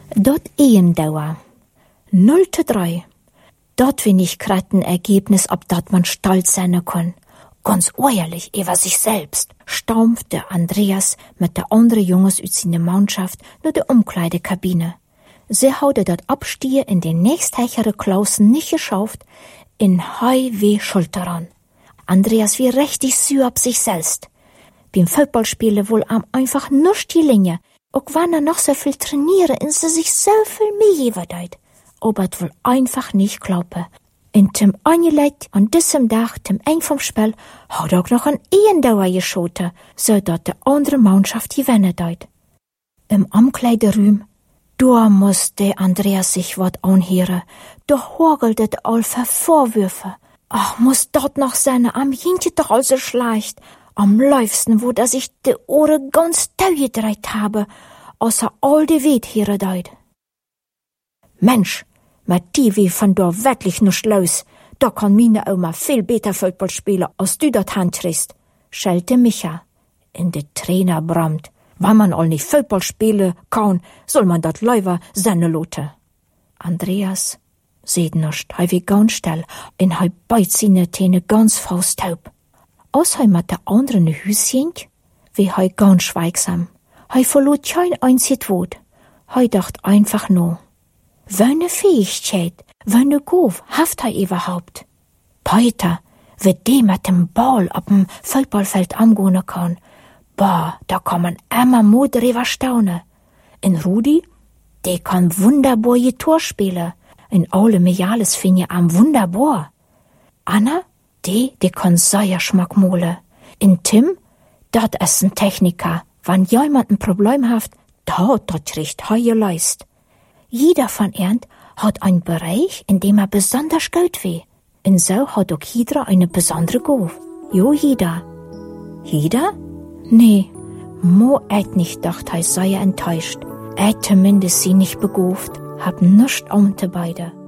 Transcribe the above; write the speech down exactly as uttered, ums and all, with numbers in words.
Dort Ehendauer. null zu drei. Dort will ich grad ein Ergebnis, ob dat man stolz sein kann. Ganz ehrlich, über sich selbst, stampfte Andreas mit der anderen Jungs aus seiner Mannschaft nur der Umkleidekabine. Sie hatte dat Abstier in den nächsthechere Klausen nicht geschafft, in Highway Schulteran. Andreas wie richtig süß ab sich selbst. Beim Fußballspielen wohl am einfach nicht die Linie, auch wenn er noch so viel trainieren, und sie sich so viel mehr gewerdeit. Aber es wohl einfach nicht glauben. In dem Angeleit an diesem Tag, dem Eng vom Spiel, hat auch noch ein Ehendauer geschoten, so dass die andere Mannschaft gewinnen deit. Im Umkleideraum, da musste Andreas sich wat anhören. Da hagelte all für Vorwürfe. Ach, muss dort noch sein, am Jintje doch also schleicht. Am liebsten, wo da sich die Ohren ganz tau gedreht habe, außer all die Wet hier deit. Mensch, mit die wie von da wirklich nicht los. Da kann meine Oma viel besser Fußball spielen, als du dat handkriegst, schellte Micha. In de Trainer brammt. Wenn man all nicht Fußball spielen kann, soll man dat leider seine Lote. Andreas seht nicht, hei wie ganz still, in hei beit seine Täne ganz fausttaub. Aus hei mit der anderen Hüschen, wie hei ganz schweigsam. Hei verlot kein einziges Wort. Hei dacht einfach nur. Wönne Fähigkeit, wönne Gof, haft hei überhaupt. Peter, wie die mit dem Ball auf dem Fußballfeld angehen kann. Bah, da kann man immer mal drüber staunen. In Rudi, der kann wunderbar je Tor spielen. In alle Mejales finde ich am wunderbar. Anna, die, die kann sehr Schmack mole. In Tim, dat ist ein Techniker. Wenn jemand ein Problem hat, da, dat kriegt heuer leist. Jeder von ihnen hat einen Bereich, in dem er besonders gut weh. Und so hat auch jeder eine besondere Gabe. Jo, jeder. Jeder? Nee, Mo et nicht dacht, er sei enttäuscht. Er zumindest sie nicht begoft, hab nischt um te beide.